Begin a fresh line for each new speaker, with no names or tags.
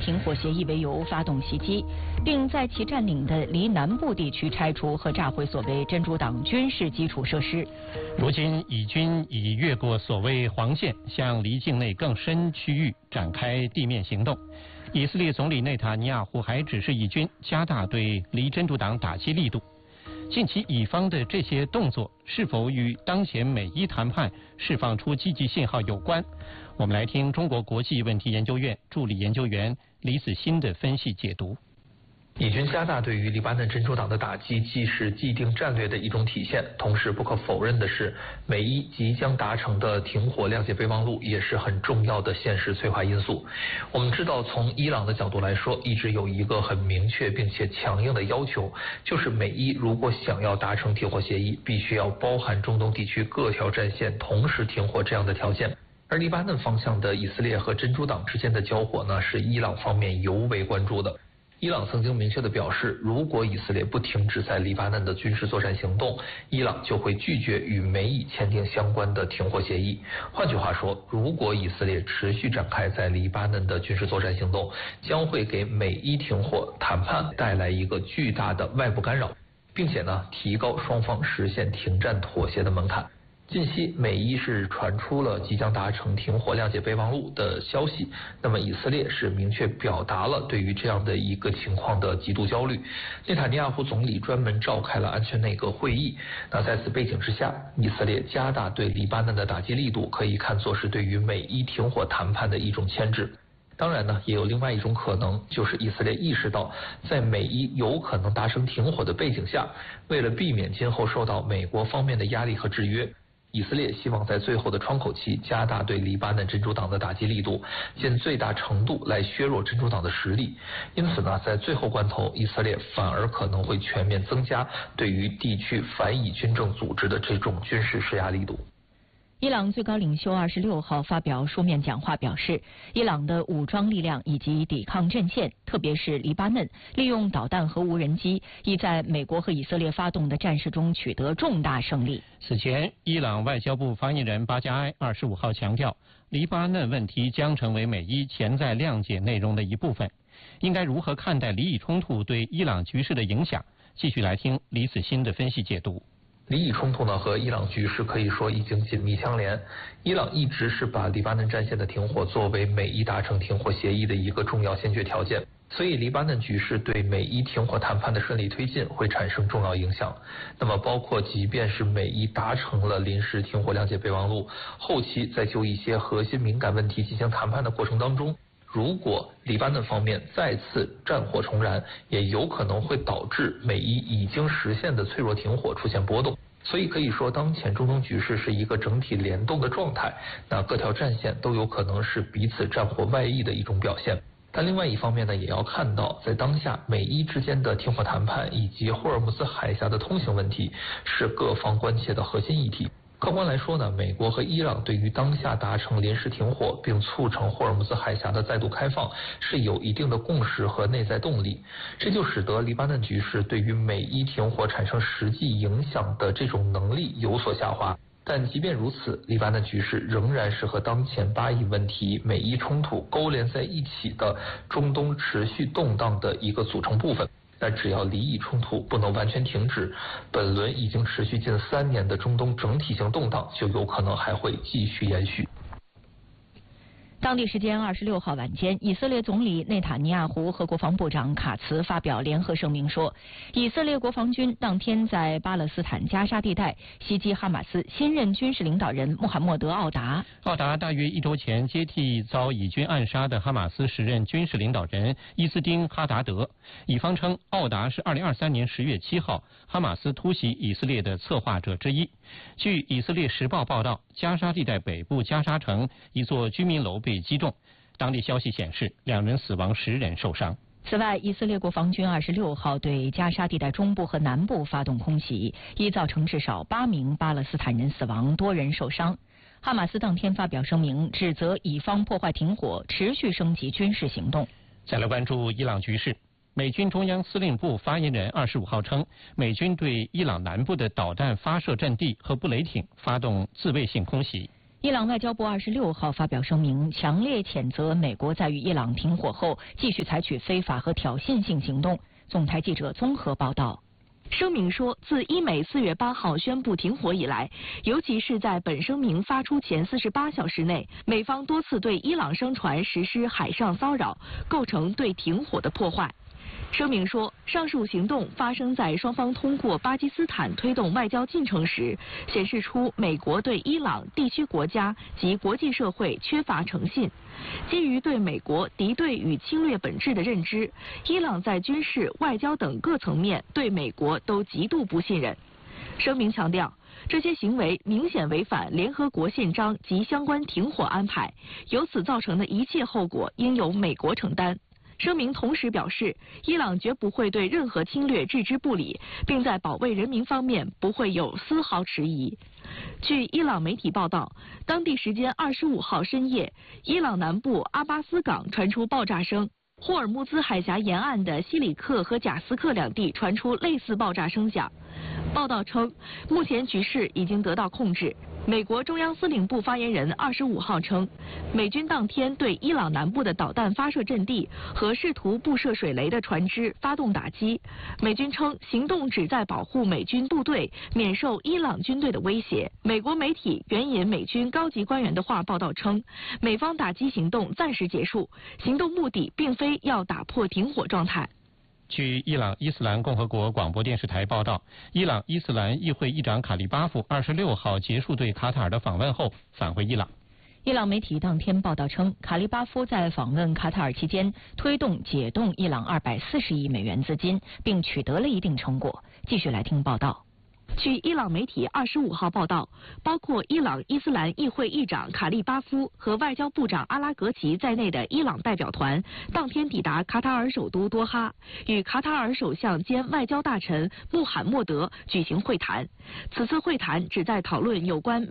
停火协议为由发动袭击，并在其占领的离南部地区拆除和炸毁所谓真主党军事基础设施。
如今，以军已越过所谓黄线，向离境内更深区域展开地面行动。以色列总理内塔尼亚胡还指示以军加大对离真主党打击力度。近期以方的这些动作是否与当前美伊谈判释放出积极信号有关？我们来听中国国际问题研究院助理研究员李子欣的分析解读。
以军加大对于黎巴嫩真主党的打击，既是既定战略的一种体现，同时不可否认的是，美伊即将达成的停火谅解备忘录也是很重要的现实催化因素。我们知道，从伊朗的角度来说，一直有一个很明确并且强硬的要求，就是美伊如果想要达成停火协议，必须要包含中东地区各条战线同时停火这样的条件。而黎巴嫩方向的以色列和真主党之间的交火呢，是伊朗方面尤为关注的。伊朗曾经明确地表示，如果以色列不停止在黎巴嫩的军事作战行动，伊朗就会拒绝与美以签订相关的停火协议。换句话说，如果以色列持续展开在黎巴嫩的军事作战行动，将会给美伊停火谈判带来一个巨大的外部干扰，并且呢，提高双方实现停战妥协的门槛。近期，美伊是传出了即将达成停火谅解备忘录的消息，那么以色列是明确表达了对于这样的一个情况的极度焦虑。内塔尼亚胡总理专门召开了安全内阁会议，那在此背景之下，以色列加大对黎巴嫩的打击力度，可以看作是对于美伊停火谈判的一种牵制。当然呢，也有另外一种可能，就是以色列意识到，在美伊有可能达成停火的背景下，为了避免今后受到美国方面的压力和制约，以色列希望在最后的窗口期加大对黎巴嫩真主党的打击力度，尽最大程度来削弱真主党的实力。因此呢，在最后关头，以色列反而可能会全面增加对于地区反以军政组织的这种军事施压力度。
伊朗最高领袖26号发表书面讲话表示，伊朗的武装力量以及抵抗阵线，特别是黎巴嫩，利用导弹和无人机，已在美国和以色列发动的战事中取得重大胜利。
此前，伊朗外交部发言人巴加埃25号强调，黎巴嫩问题将成为美伊潜在谅解内容的一部分。应该如何看待黎以冲突对伊朗局势的影响？继续来听李子欣的分析解读。
黎以冲突呢和伊朗局势可以说已经紧密相连，伊朗一直是把黎巴嫩战线的停火作为美伊达成停火协议的一个重要先决条件，所以黎巴嫩局势对美伊停火谈判的顺利推进会产生重要影响。那么包括即便是美伊达成了临时停火谅解备忘录，后期在就一些核心敏感问题进行谈判的过程当中，如果黎巴嫩方面再次战火重燃，也有可能会导致美伊已经实现的脆弱停火出现波动。所以可以说，当前中东局势是一个整体联动的状态，那各条战线都有可能是彼此战火外溢的一种表现。但另外一方面呢，也要看到，在当下美伊之间的停火谈判以及霍尔木兹海峡的通行问题是各方关切的核心议题。客观来说呢，美国和伊朗对于当下达成临时停火并促成霍尔木兹海峡的再度开放是有一定的共识和内在动力，这就使得黎巴嫩局势对于美伊停火产生实际影响的这种能力有所下滑。但即便如此，黎巴嫩局势仍然是和当前巴以问题、美伊冲突勾连在一起的中东持续动荡的一个组成部分。但只要黎以冲突不能完全停止，本轮已经持续近3年的中东整体性动荡就有可能还会继续延续。
当地时间26号晚间，以色列总理内塔尼亚胡和国防部长卡茨发表联合声明说，以色列国防军当天在巴勒斯坦加沙地带袭击哈马斯新任军事领导人穆罕默德·奥达。
奥达大约1周前接替遭以军暗杀的哈马斯时任军事领导人伊斯丁·哈达德。以方称，奥达是2023年10月7号哈马斯突袭以色列的策划者之一。据以色列时报报道，加沙地带北部加沙城一座居民楼被击中，当地消息显示2人死亡，10人受伤。
此外，以色列国防军26号对加沙地带中部和南部发动空袭，已造成至少8名巴勒斯坦人死亡，多人受伤。哈马斯当天发表声明，指责以方破坏停火，持续升级军事行动。
再来关注伊朗局势。美军中央司令部发言人25号称，美军对伊朗南部的导弹发射阵地和布雷艇发动自卫性空袭。
伊朗外交部26号发表声明，强烈谴责美国在与伊朗停火后继续采取非法和挑衅性行动。总台记者综合报道。
声明说，自伊美4月8号宣布停火以来，尤其是在本声明发出前48小时内，美方多次对伊朗商船实施海上骚扰，构成对停火的破坏。声明说，上述行动发生在双方通过巴基斯坦推动外交进程时，显示出美国对伊朗地区国家及国际社会缺乏诚信。基于对美国敌对与侵略本质的认知，伊朗在军事、外交等各层面对美国都极度不信任。声明强调，这些行为明显违反联合国宪章及相关停火安排，由此造成的一切后果应由美国承担。声明同时表示，伊朗绝不会对任何侵略置之不理，并在保卫人民方面不会有丝毫迟疑。据伊朗媒体报道，当地时间25号深夜，伊朗南部阿巴斯港传出爆炸声，霍尔木兹海峡沿岸的西里克和贾斯克两地传出类似爆炸声响。报道称，目前局势已经得到控制。美国中央司令部发言人25号称，美军当天对伊朗南部的导弹发射阵地和试图布设水雷的船只发动打击。美军称，行动旨在保护美军部队免受伊朗军队的威胁。美国媒体援引美军高级官员的话报道称，美方打击行动暂时结束，行动目的并非要打破停火状态。
据伊朗伊斯兰共和国广播电视台报道，伊朗伊斯兰议会议长卡利巴夫26号结束对卡塔尔的访问后返回伊朗。
伊朗媒体当天报道称，卡利巴夫在访问卡塔尔期间推动解冻伊朗240亿美元资金，并取得了一定成果。继续来听报道。据伊朗媒体25号报道，包括伊朗伊斯兰议会议长卡利巴夫和外交部长阿拉格齐在内的伊朗代表团当天抵达卡塔尔首都多哈，与卡塔尔首相兼外交大臣穆罕默德举行会谈。此次会谈旨在讨论有关